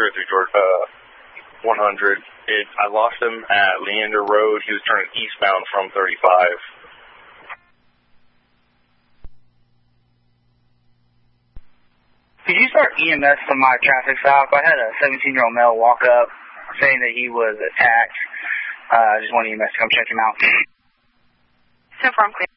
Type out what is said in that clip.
through Georgia 100. I lost him at Leander Road. He was turning eastbound from 35. Could you start EMS to my traffic stop? I had a 17-year-old male walk up saying that he was attacked. I just wanted EMS to come check him out. So far, I'm clear.